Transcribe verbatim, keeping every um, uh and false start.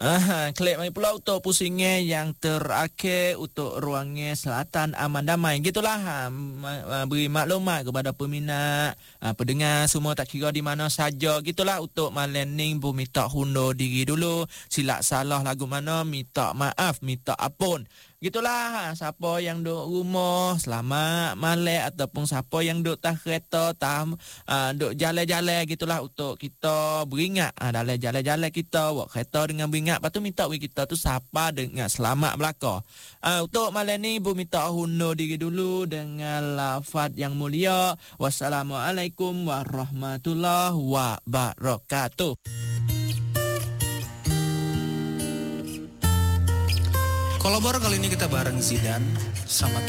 Ah, klik mai pula untuk pusingnya yang terakhir untuk ruangnya selatan aman damai. Gitulah ha, ma- beri maklumat kepada peminat, ha, pendengar semua tak kira di mana saja. Gitulah untuk malam ni bu minta hundur diri dulu. Silap salah lagu mana minta maaf, minta ampun. Gitulah ha, siapa yang duduk rumah selamat malam ataupun siapa yang duduk tak kereta tak uh, duduk jalan-jalan gitulah untuk kita beringat uh, dalam jalan-jalan kita buat kereta dengan beringat. Lepas tu minta we kita tu siapa dengan selamat belaka. Uh, untuk malam ni bu minta hundur diri dulu dengan lafaz yang mulia. Wassalamualaikum warahmatullahi wabarakatuh. Kolabor kali ini kita bareng Zidan sama